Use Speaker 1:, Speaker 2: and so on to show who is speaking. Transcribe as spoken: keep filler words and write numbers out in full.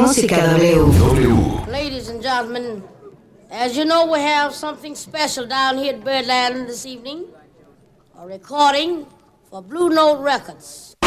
Speaker 1: Música W.
Speaker 2: W.
Speaker 3: Ladies and gentlemen, as you know, we have something special down here at Birdland this evening. A recording for Blue Note Records.